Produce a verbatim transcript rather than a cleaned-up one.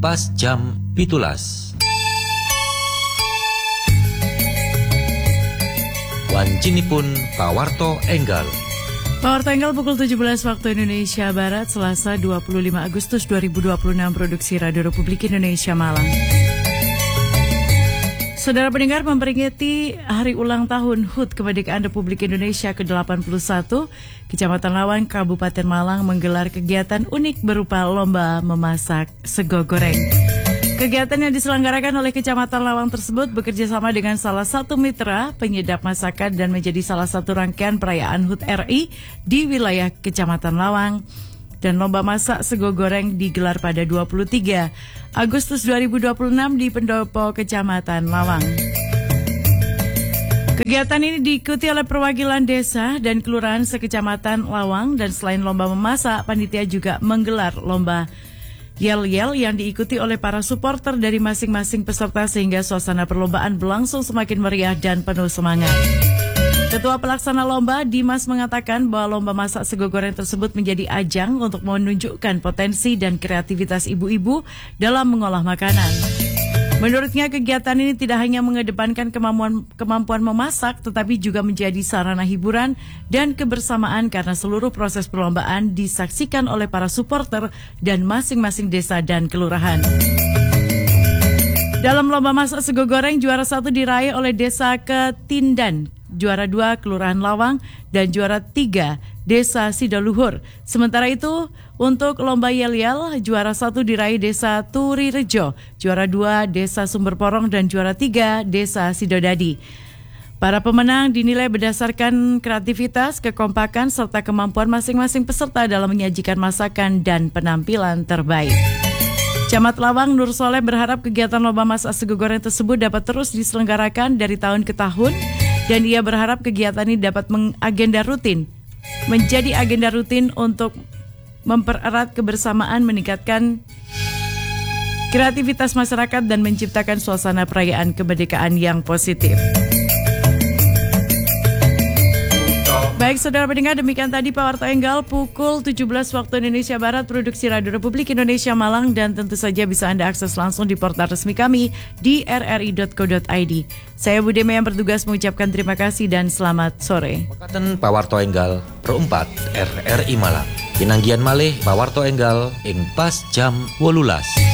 pas jam pitulas. Wancinipun pawarto enggal. Pawarto enggal pukul tujuh belas waktu Indonesia Barat, Selasa dua puluh lima Agustus dua ribu dua puluh enam, produksi Radio Republik Indonesia Malang. Saudara pendengar, memperingati hari ulang tahun H U T Kemerdekaan Republik Indonesia ke delapan puluh satu, Kecamatan Lawang, Kabupaten Malang menggelar kegiatan unik berupa lomba memasak sego goreng. Kegiatan yang diselenggarakan oleh Kecamatan Lawang tersebut bekerja sama dengan salah satu mitra penyedap masakan dan menjadi salah satu rangkaian perayaan H U T R I di wilayah Kecamatan Lawang. Dan lomba masak sego goreng digelar pada dua puluh tiga Agustus dua ribu dua puluh enam di Pendopo, Kecamatan Lawang. Kegiatan ini diikuti oleh perwakilan desa dan kelurahan sekecamatan Lawang, dan selain lomba memasak, panitia juga menggelar lomba yel-yel yang diikuti oleh para supporter dari masing-masing peserta sehingga suasana perlombaan berlangsung semakin meriah dan penuh semangat. Ketua Pelaksana Lomba, Dimas, mengatakan bahwa lomba masak sego goreng tersebut menjadi ajang untuk menunjukkan potensi dan kreativitas ibu-ibu dalam mengolah makanan. Menurutnya, kegiatan ini tidak hanya mengedepankan kemampuan, kemampuan memasak, tetapi juga menjadi sarana hiburan dan kebersamaan karena seluruh proses perlombaan disaksikan oleh para supporter dan masing-masing desa dan kelurahan. Dalam lomba masak sego goreng, juara satu diraih oleh Desa Ketindan, juara dua Kelurahan Lawang, dan juara tiga Desa Sidoluhur. Sementara itu, untuk lomba yel-yel, juara satu diraih Desa Turirejo, juara dua Desa Sumberporong, dan juara tiga Desa Sidodadi. Para pemenang dinilai berdasarkan kreativitas, kekompakan, serta kemampuan masing-masing peserta dalam menyajikan masakan dan penampilan terbaik. Camat Lawang Nur Soleh berharap kegiatan lomba masak sego goreng tersebut dapat terus diselenggarakan dari tahun ke tahun, dan ia berharap kegiatan ini dapat mengagenda rutin, menjadi agenda rutin untuk mempererat kebersamaan, meningkatkan kreativitas masyarakat, dan menciptakan suasana perayaan kemerdekaan yang positif. Baik saudara pendengar, demikian tadi Pawarto Enggal pukul tujuh belas waktu Indonesia Barat, produksi Radio Republik Indonesia Malang, dan tentu saja bisa Anda akses langsung di portal resmi kami di r r i dot co dot i d. Saya Budeme yang bertugas mengucapkan terima kasih dan selamat sore. Mekaten Pawarto Enggal perempat R R I Malang. Pinanggian malih Pawarto Enggal ing pas jam wolulas.